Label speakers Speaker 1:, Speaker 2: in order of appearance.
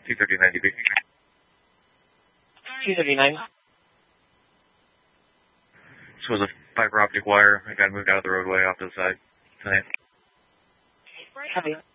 Speaker 1: 239 dB.
Speaker 2: 239.
Speaker 1: This was a fiber optic wire. I got moved out of the roadway off to the side tonight.
Speaker 2: Copy.